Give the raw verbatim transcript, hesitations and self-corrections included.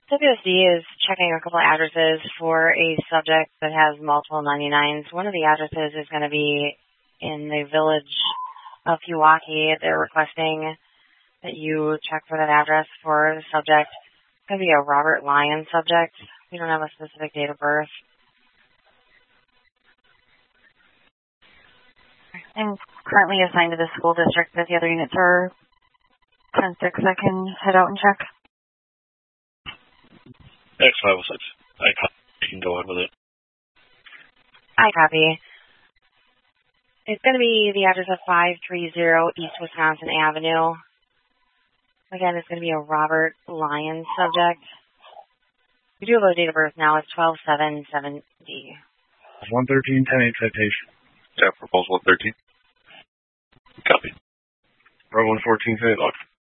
W S D is checking a couple of addresses for a subject that has multiple ninety-nines. One of the addresses is going to be in the village of Pewaukee. They're requesting that you check for that address for the subject. It's going to be a Robert Lyon subject. We don't have a specific date of birth. I'm currently assigned to the school district, but the other units are ten six. I can head out and check. X five oh six. I copy. You can go on with it. I copy. It's going to be the address of five thirty East Wisconsin Avenue. Again, it's going to be a Robert Lyon subject. We do have a date of birth now. It's twelve seven seventy. one thirteen ten eight citation. Yeah, proposal one thirteen. Copy. Row one fourteen ten eight log.